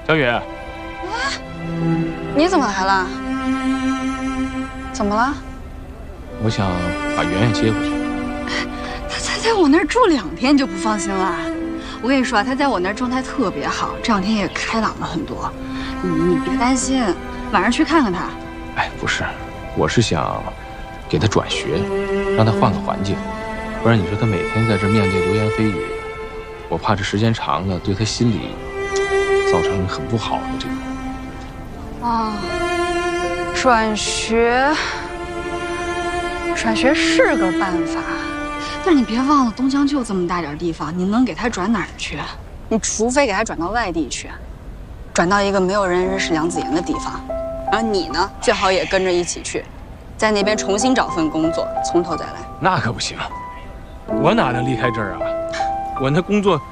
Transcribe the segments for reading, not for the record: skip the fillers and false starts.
小雨， 你怎么来了？怎么了？ 我想把圆圆接回去。 他在我那儿住2天，你就不放心了？我跟你说啊，他在我那儿状态特别好，这2天也开朗了很多。你别担心，晚上去看看他。 哎，不是，我是想给他转学，让他换个环境，不然你说他每天在这面对流言蜚语，我怕这时间长了对他心里造成很不好的这种。 啊，转学是个办法，但是你别忘了东江就这么大点地方，你能给他转哪儿去？你除非给他转到外地去，转到一个没有人认识梁子妍的地方，然后你呢最好也跟着一起去，在那边重新找份工作，从头再来。 那可不行，我哪能离开这儿啊？我那工作，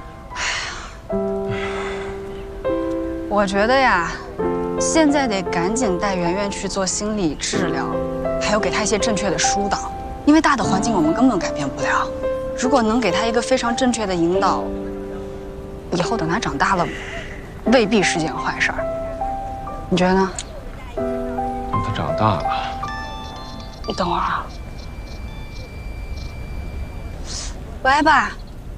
我觉得呀，现在得赶紧带圆圆去做心理治疗，还有给她一些正确的疏导，因为大的环境我们根本改变不了。如果能给她一个非常正确的引导，以后等她长大了，未必是件坏事儿。你觉得呢？ 等他长大了， 你等会儿啊。喂，爸。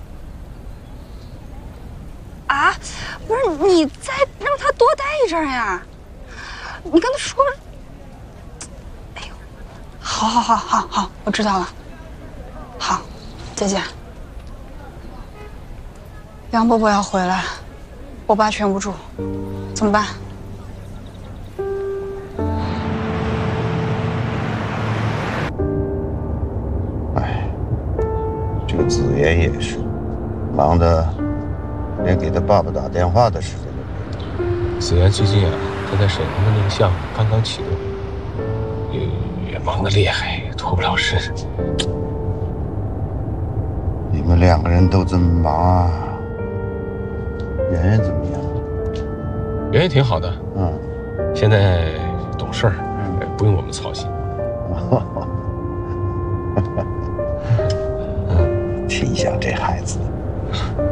啊，不是，你再让他多待一阵呀。你跟他说。哎呦，好，我知道了。好，再见。梁伯伯要回来，我爸劝不住，怎么办？ 哎，这个子妍也是，忙得连给他爸爸打电话的时间都没有。 子妍最近啊，他在沈阳的那个项目刚刚启动，也忙得厉害，脱不了身。 你们2个人都这么忙啊？圆圆怎么样？ 圆圆挺好的，现在懂事儿，不用我们操心。 挺像这孩子的。